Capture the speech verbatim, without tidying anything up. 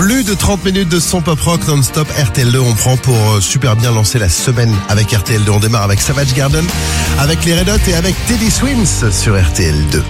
Plus de trente minutes de son pop rock non-stop R T L deux. On prend pour euh, super bien lancer la semaine avec R T L deux. On démarre avec Savage Garden, avec les Red Hot et avec Teddy Swims sur R T L deux.